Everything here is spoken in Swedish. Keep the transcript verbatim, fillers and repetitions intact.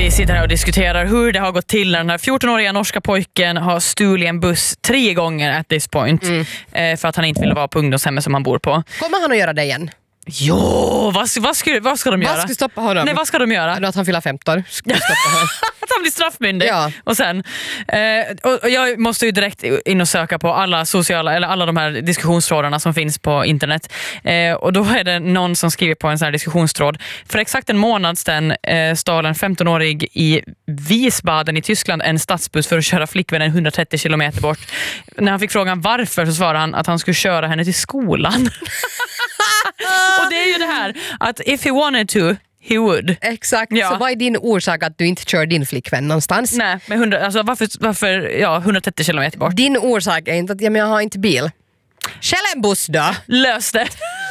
Vi sitter här och diskuterar hur det har gått till när den här fjortonåriga norska pojken har stulit en buss tre gånger at this point. Mm. eh, för att han inte ville vara på ungdomshemmet som han bor på. Kommer han att göra det igen? Jo, vad, vad, ska, vad ska de göra? Vad ska stoppa honom? Nej, vad ska de göra? Att han fyller femton. Ska stoppa honom. Att han blir straffmyndig. Ja. Och sen eh, och, och jag måste ju direkt in och söka på alla sociala eller alla de här diskussionstrådarna som finns på internet. Eh, och då är det någon som skriver på en sån här diskussionstråd. För exakt en månad sedan eh, stal en femtonårig i Wiesbaden i Tyskland en stadsbuss för att köra flickvännen hundratrettio kilometer bort. När han fick frågan varför så svarade han att han skulle köra henne till skolan. Och det är ju det här att if he wanted to, he would. Exakt, ja. Så vad är din orsak att du inte kör din flickvän någonstans? Nej, med hundra, alltså varför, varför ja, hundratrettio kilometer bort? Din orsak är inte att ja, men jag har inte bil. Käll en buss då! Lös det!